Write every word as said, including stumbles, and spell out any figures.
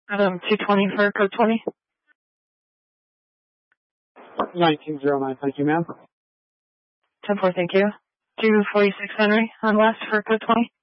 Um, two twenty for code twenty. nineteen oh nine, thank you, ma'am. ten four, thank you. two forty-six Henry on last for code twenty.